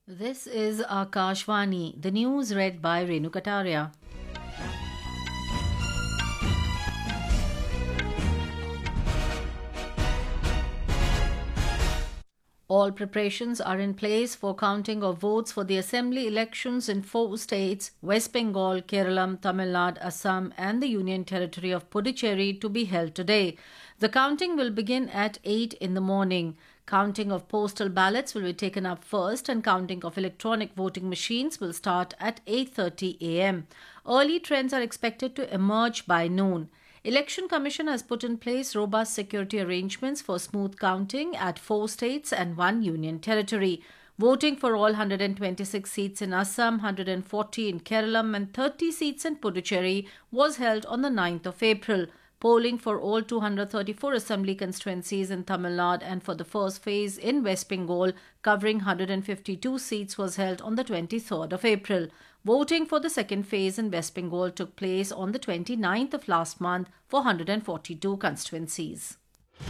This is Akashvani, the news read by Renu Kataria. All preparations are in place for counting of votes for the assembly elections in four states West Bengal, Kerala, Tamil Nadu, Assam, and the Union Territory of Puducherry to be held today. The counting will begin at 8 in the morning. Counting of postal ballots will be taken up first, and counting of electronic voting machines will start at 8:30 a.m. Early trends are expected to emerge by noon. Election Commission has put in place robust security arrangements for smooth counting at four states and one union territory. Voting for all 126 seats in Assam, 140 in Kerala and 30 seats in Puducherry was held on the 9th of April. Polling for all 234 assembly constituencies in Tamil Nadu and for the first phase in West Bengal, covering 152 seats, was held on the 23rd of April. Voting for the second phase in West Bengal took place on the 29th of last month for 142 constituencies.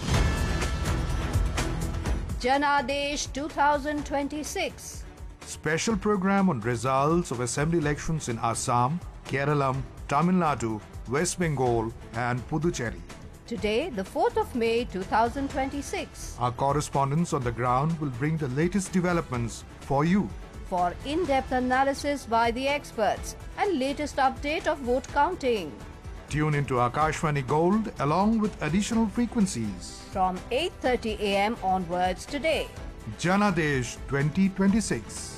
Janadesh 2026. Special program on results of assembly elections in Assam, Kerala, Tamil Nadu, West Bengal and Puducherry. Today, the 4th of May 2026. Our correspondents on the ground will bring the latest developments for you. For in-depth analysis by the experts and latest update of vote counting. Tune into Akashvani Gold along with additional frequencies. From 8:30 a.m. onwards today. Janadesh 2026.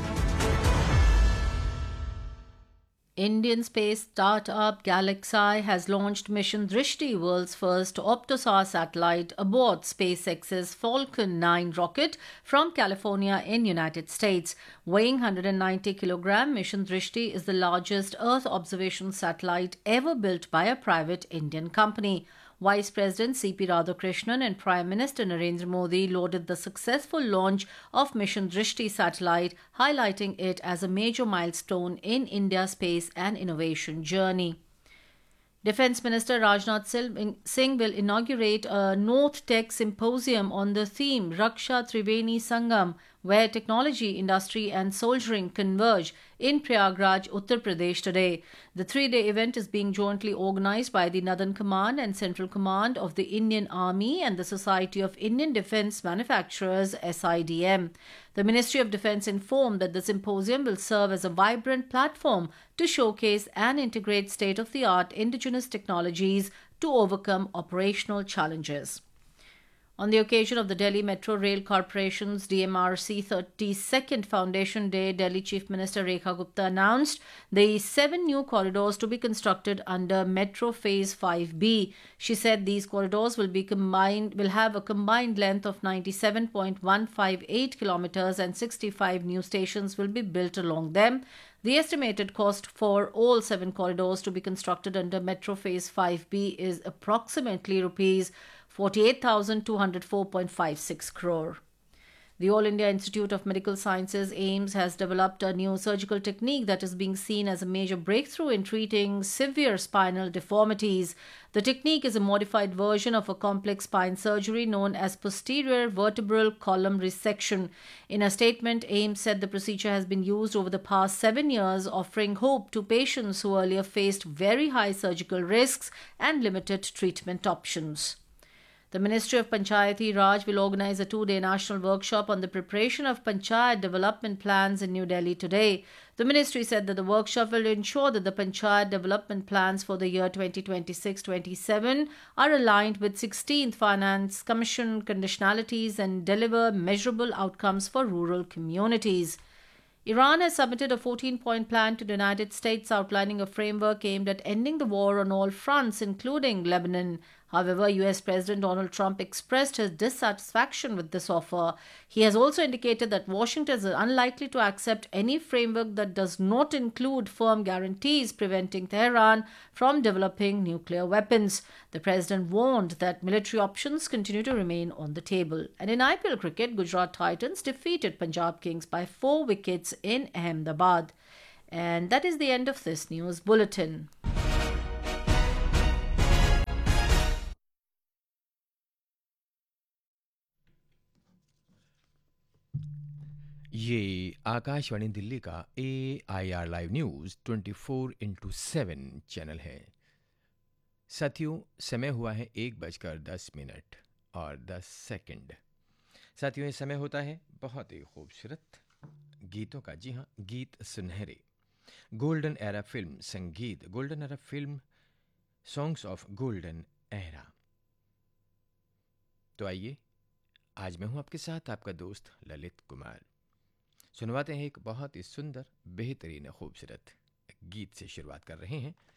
Indian space startup Galaxy has launched Mission Drishti, world's first Optosar satellite, aboard SpaceX's Falcon 9 rocket from California in United States. Weighing 190 kg, Mission Drishti is the largest Earth observation satellite ever built by a private Indian company. Vice President C.P. Radhakrishnan and Prime Minister Narendra Modi lauded the successful launch of Mission Drishti satellite, highlighting it as a major milestone in India's space and innovation journey. Defence Minister Rajnath Singh will inaugurate a North Tech Symposium on the theme Raksha Triveni Sangam, where technology, industry and soldiering converge in Prayagraj, Uttar Pradesh today. The three-day event is being jointly organized by the Northern Command and Central Command of the Indian Army and the Society of Indian Defence Manufacturers SIDM. The Ministry of Defence informed that the symposium will serve as a vibrant platform to showcase and integrate state-of-the-art indigenous technologies to overcome operational challenges. On the occasion of the Delhi Metro Rail Corporation's DMRC 32nd Foundation Day, Delhi Chief Minister Rekha Gupta announced the 7 new corridors to be constructed under Metro Phase 5B. She said these corridors will have a combined length of 97.158 kilometers and 65 new stations will be built along them. The estimated cost for all 7 corridors to be constructed under Metro Phase 5B is approximately rupees 48,204.56 crore. The All India Institute of Medical Sciences AIIMS has developed a new surgical technique that is being seen as a major breakthrough in treating severe spinal deformities. The technique is a modified version of a complex spine surgery known as posterior vertebral column resection. In a statement, AIIMS said the procedure has been used over the past 7 years, offering hope to patients who earlier faced very high surgical risks and limited treatment options. The Ministry of Panchayati Raj will organize a 2-day national workshop on the preparation of Panchayat development plans in New Delhi today. The ministry said that the workshop will ensure that the Panchayat development plans for the year 2026-27 are aligned with 16th Finance Commission conditionalities and deliver measurable outcomes for rural communities. Iran has submitted a 14-point plan to the United States outlining a framework aimed at ending the war on all fronts, including Lebanon. However, US President Donald Trump expressed his dissatisfaction with this offer. He has also indicated that Washington is unlikely to accept any framework that does not include firm guarantees preventing Tehran from developing nuclear weapons. The president warned that military options continue to remain on the table. And in IPL cricket, Gujarat Titans defeated Punjab Kings by 4 wickets in Ahmedabad. And that is the end of this news bulletin. ये आकाशवाणी दिल्ली का AIR live news 24/7 channel है। साथियों, समय हुआ है 1:10 और 10 second. साथियों, ये समय होता है बहुत ही खूबसूरत गीतों का। जी हाँ, गीत सुनहरे, गोल्डन एरा फिल्म संगीत, golden era film songs of golden era. तो आइए, आज मैं हूं आपके साथ, आपका दोस्त ललित कुमार। सुनवाते हैं एक बहुत ही सुंदर, बेहतरीन, खूबसूरत गीत से शुरुआत कर रहे हैं।